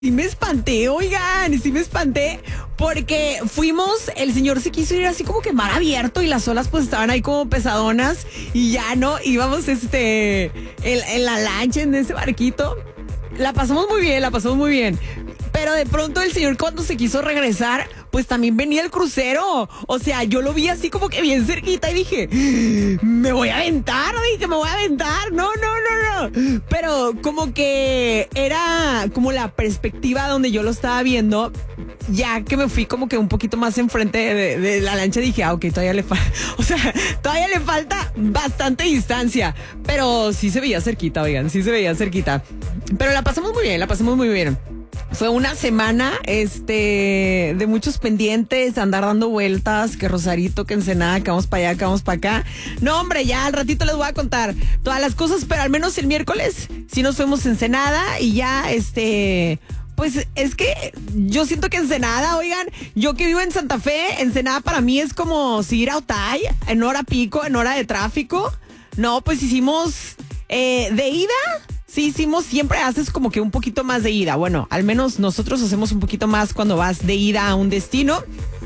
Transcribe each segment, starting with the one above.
Sí me espanté, oigan, sí me espanté porque fuimos, el señor se quiso ir así como que mar abierto y las olas pues estaban ahí como pesadonas y ya no, íbamos en la lancha, en ese barquito. La pasamos muy bien, la pasamos muy bien. Pero de pronto el señor cuando se quiso regresar, pues también venía el crucero. O sea, yo lo vi así como que bien cerquita y dije, me voy a aventar, dije, me voy a aventar. No. Pero como que era como la perspectiva donde yo lo estaba viendo. Ya que me fui como que un poquito más enfrente de la lancha, dije, ok, todavía le falta, o sea, todavía le falta bastante distancia. Pero sí se veía cerquita, oigan, sí se veía cerquita. Pero la pasamos muy bien, la pasamos muy bien. Fue una semana, de muchos pendientes, andar dando vueltas, que Rosarito, que Ensenada, que vamos para allá, que vamos para acá. No, hombre, ya al ratito les voy a contar todas las cosas, pero al menos el miércoles sí nos fuimos a Ensenada y ya, pues es que yo siento que Ensenada, oigan, yo que vivo en Santa Fe, Ensenada para mí es como si ir a Otay, en hora pico, en hora de tráfico. No, pues hicimos de ida. Sí, hicimos, siempre haces como que un poquito más de ida. Bueno, al menos nosotros hacemos un poquito más cuando vas de ida a un destino.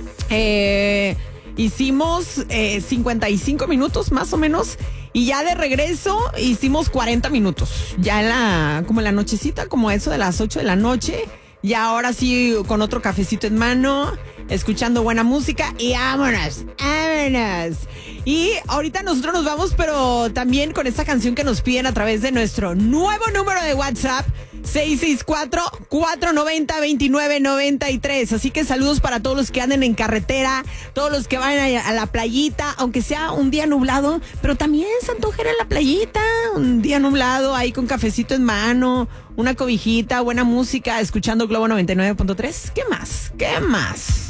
Hicimos 55 minutos más o menos. Y ya de regreso hicimos 40 minutos. Ya como en la nochecita, como eso de las 8 de la noche. Y ahora sí, con otro cafecito en mano, escuchando buena música y vámonos. Y ahorita nosotros nos vamos, pero también con esta canción que nos piden a través de nuestro nuevo número de WhatsApp, 664-490-2993. Así que saludos para todos los que anden en carretera, todos los que van a la playita, aunque sea un día nublado, pero también se antoja ir a la playita, un día nublado, ahí con cafecito en mano, una cobijita, buena música, escuchando Globo 99.3. ¿Qué más?